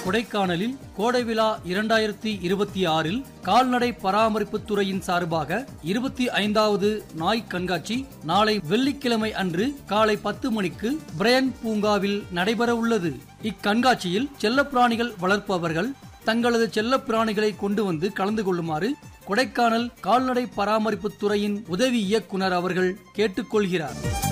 கொடைக்கானலில் கோடை விழா 2026 கால்நடை பராமரிப்பு துறையின் சார்பாக 25வது நாய் கண்காட்சி நாளை வெள்ளிக்கிழமை அன்று காலை 10 மணிக்கு பிரையன் பூங்காவில் நடைபெற உள்ளது. இக்கண்காட்சியில் செல்லப்பிராணிகள் வளர்ப்பவர்கள் தங்களது செல்லப்பிராணிகளை கொண்டு வந்து கலந்து கொள்ளுமாறு கொடைக்கானல் கால்நடை பராமரிப்பு துறையின் உதவி இயக்குனர் அவர்கள் கேட்டுக்கொள்கிறார்.